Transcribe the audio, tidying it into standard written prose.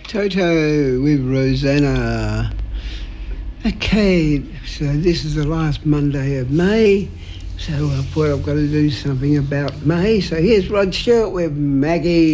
Toto with Rosanna. Okay, so this is the last Monday of May, so I thought I've got to do something about May. So here's Rod Stewart with Maggie.